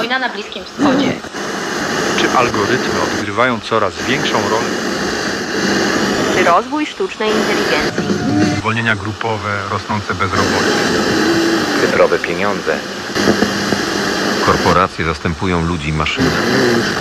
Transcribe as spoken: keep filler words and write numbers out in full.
wojna na Bliskim Wschodzie. Czy algorytmy odgrywają coraz większą rolę? Czy rozwój sztucznej inteligencji? Zwolnienia grupowe, rosnące bezrobocie. Cyfrowe pieniądze. Korporacje zastępują ludzi maszynami.